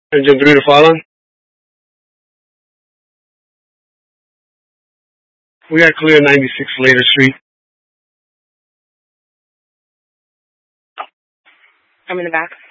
Engine 3 to Fallon. We got clear 96 Later Street. I'm in the back.